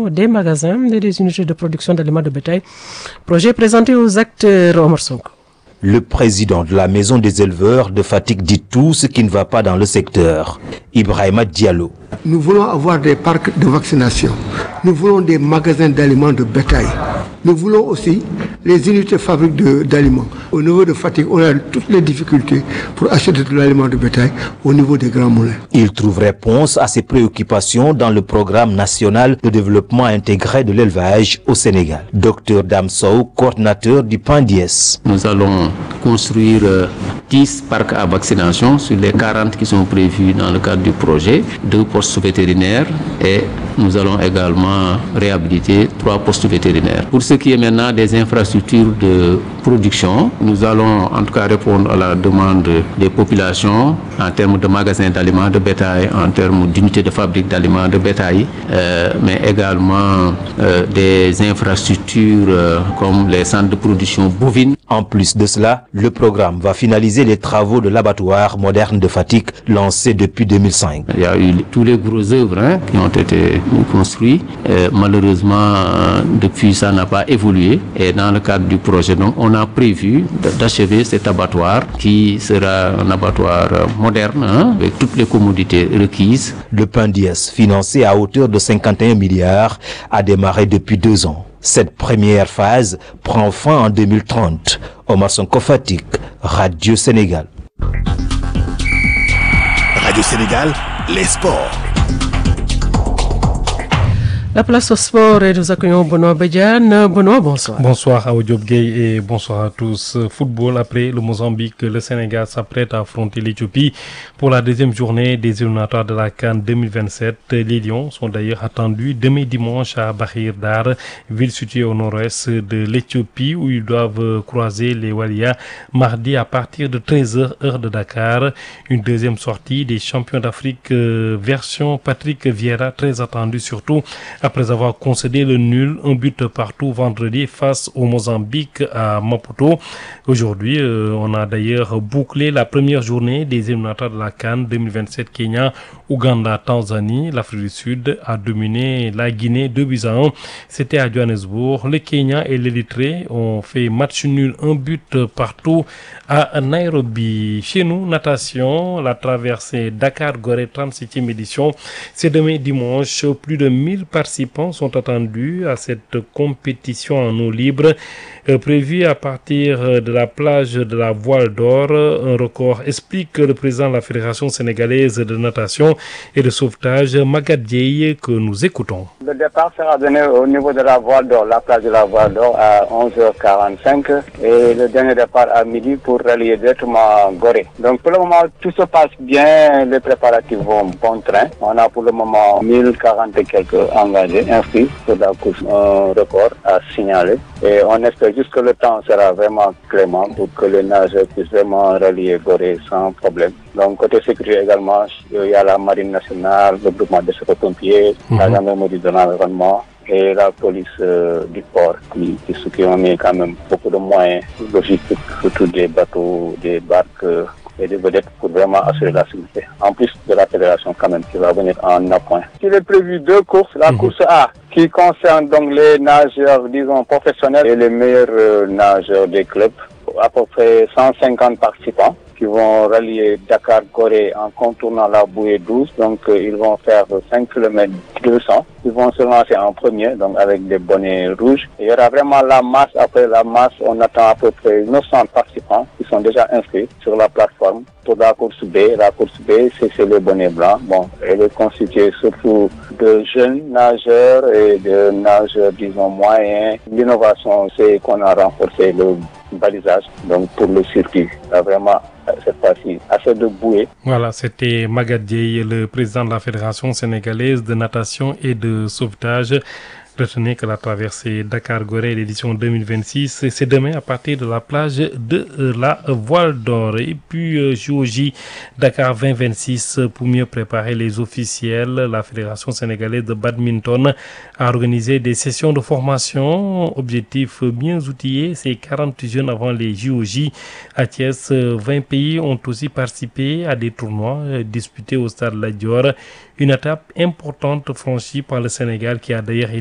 gestion des magasins et des unités de production d'aliments de bétail. Projet présenté aux acteurs Omar Sonko. Le président de la maison des éleveurs de Fatick dit tout ce qui ne va pas dans le secteur. Ibrahima Diallo. Nous voulons avoir des parcs de vaccination. Nous voulons des magasins d'aliments de bétail. Nous voulons aussi les unités fabriques d'aliments. Au niveau de Fatick, on a toutes les difficultés pour acheter de l'aliment de bétail au niveau des grands moulins. Il trouve réponse à ses préoccupations dans le programme national de développement intégré de l'élevage au Sénégal. Dr Dame Sow, coordinateur du PANDIES. Nous allons construire 10 parcs à vaccination sur les 40 qui sont prévus dans le cadre du projet, 2 postes vétérinaires et nous allons également réhabiliter 3 postes vétérinaires. Pour ce qui est maintenant des infrastructures de production, nous allons en tout cas répondre à la demande des populations en termes de magasins d'aliments de bétail, en termes d'unités de fabrique d'aliments de bétail, mais également des infrastructures comme les centres de production bovine. En plus de cela, le programme va finaliser les travaux de l'abattoir moderne de Fatick lancé depuis 2005. Il y a eu tous les gros œuvres qui ont été construits. Malheureusement, depuis ça n'a pas évolué. Et dans le cadre du projet, donc, on a prévu d'achever cet abattoir qui sera un abattoir moderne avec toutes les commodités requises. Le PANDIES, financé à hauteur de 51 milliards, a démarré depuis 2 ans. Cette première phase prend fin en 2030. Omar Sonko Fatick, Radio Sénégal. Radio Sénégal, les sports. La place au sport et nous accueillons Benoît Badiane. Benoît, bonsoir. Bonsoir à Diop Gueye et bonsoir à tous. Football, après le Mozambique, le Sénégal s'apprête à affronter l'Éthiopie pour la deuxième journée des éliminatoires de la CAN 2027. Les Lions sont d'ailleurs attendus demain dimanche à Bahir Dar, ville située au nord-ouest de l'Éthiopie où ils doivent croiser les Walia mardi à partir de 13h heure de Dakar. Une deuxième sortie des champions d'Afrique version Patrick Vieira, très attendue surtout après avoir concédé le nul, un but partout vendredi face au Mozambique à Maputo. Aujourd'hui, on a d'ailleurs bouclé la première journée des éliminatoires de la CAN 2027 Kenya, Ouganda, Tanzanie. L'Afrique du Sud a dominé la Guinée 2-1. C'était à Johannesburg. Le Kenya et l'Érythrée ont fait match nul, un but partout à Nairobi. Chez nous, natation, la traversée Dakar-Gorée 37e édition. C'est demain dimanche. Plus de 1000 participants sont attendus à cette compétition en eau libre prévue à partir de la plage de la Voile d'Or. Un record explique le président de la Fédération sénégalaise de natation et de sauvetage, Magatte Dieye, que nous écoutons. Le départ sera donné au niveau de la Voile d'Or, la plage de la Voile d'Or à 11h45 et le dernier départ à midi pour relier directement Gorée. Donc pour le moment, tout se passe bien, les préparatifs vont bon train. On a pour le moment 1040 et quelques engagés inscrits sur la course, un record à signaler. Et on espère juste que le temps sera vraiment clément pour que les nageurs puissent vraiment relier Gorée sans problème. Donc côté sécurité également, il y a la Marine nationale, le groupement des sapeurs-pompiers, la gendarmerie de l'environnement et la police du port qui ont mis quand même beaucoup de moyens logistiques, surtout des bateaux, des barques et des vedettes pour vraiment assurer la sécurité. En plus de la fédération quand même qui va venir en appoint. Il est prévu 2 courses. La course A qui concerne donc les nageurs, disons, professionnels et les meilleurs nageurs des clubs. À peu près 150 participants qui vont rallier Dakar-Gorée en contournant la bouée 12. Donc, ils vont faire 5 km 200. Ils vont se lancer en premier, donc avec des bonnets rouges. Et il y aura vraiment la masse. Après la masse, on attend à peu près 900 participants qui sont déjà inscrits sur la plateforme. Pour la course B, c'est les bonnets blancs. Bon, elle est constituée surtout de jeunes nageurs et de nageurs, disons, moyens. L'innovation, c'est qu'on a renforcé le balisage, donc pour le circuit. Vraiment, cette fois-ci, assez de bouées. Voilà, c'était Magatte Dieye, le président de la Fédération sénégalaise de natation et de sauvetage. Retenez que la traversée Dakar-Gorée, l'édition 2026, c'est demain à partir de la plage de la Voile d'Or. Et puis, JOJ Dakar 2026, pour mieux préparer les officiels, la Fédération sénégalaise de badminton a organisé des sessions de formation. Objectif bien outillé, c'est 40 jeunes avant les JOJ. À Thiès, 20 pays ont aussi participé à des tournois disputés au stade Lat Dior. Une étape importante franchie par le Sénégal qui a d'ailleurs